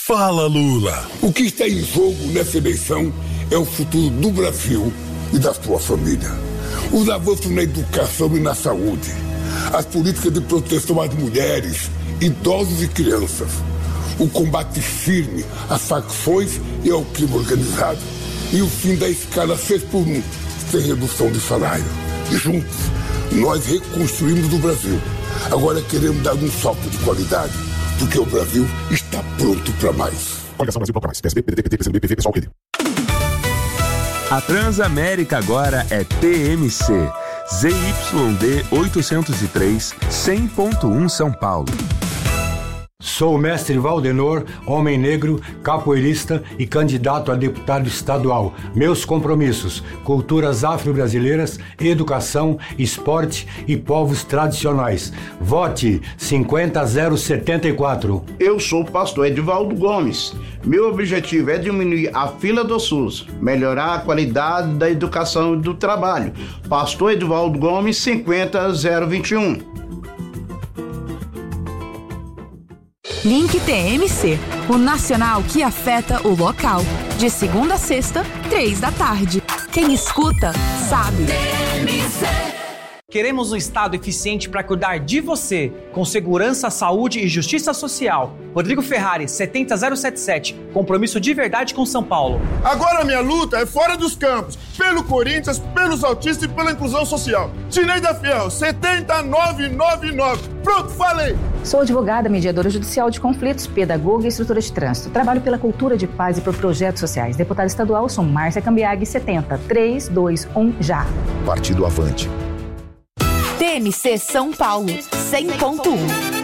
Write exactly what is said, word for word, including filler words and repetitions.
Fala, Lula! O que está em jogo nessa eleição é o futuro do Brasil e da sua família. Os avanços na educação e na saúde, as políticas de proteção às mulheres, idosos e crianças, o combate firme às facções e ao crime organizado e o fim da escala seis por um, sem redução de salário. E juntos, nós reconstruímos o Brasil. Agora queremos dar um salto de qualidade, porque o Brasil está pronto para mais. Coligação Brasil Bloco Mais. P S B, P D T, P T, P C M B, P V, Pessoal, P D. A Transamérica agora é T M C. Z Y D oitocentos e três, cem ponto um São Paulo. Sou o mestre Valdenor, homem negro, capoeirista e candidato a deputado estadual. Meus compromissos: culturas afro-brasileiras, educação, esporte e povos tradicionais. Vote cinquenta zero setenta e quatro. Eu sou o pastor Edivaldo Gomes. Meu objetivo é diminuir a fila do SUS, melhorar a qualidade da educação e do trabalho. Pastor Edivaldo Gomes, cinquenta zero vinte e um. Link T M C, o nacional que afeta o local. De segunda a sexta, três da tarde. Quem escuta, sabe. T M C. Queremos um Estado eficiente para cuidar de você, com segurança, saúde e justiça social. Rodrigo Ferrari, setenta zero setenta e sete. Compromisso de verdade com São Paulo. Agora minha luta é fora dos campos, pelo Corinthians, pelos autistas e pela inclusão social. Tineida Fiel, setenta nove noventa e nove. Pronto, falei! Sou advogada, mediadora judicial de conflitos, pedagoga e instrutora de trânsito. Trabalho pela cultura de paz e por projetos sociais. Deputada estadual, sou Márcia Cambiag, setenta três dois um já. Partido Avante. T M C São Paulo, cem ponto um.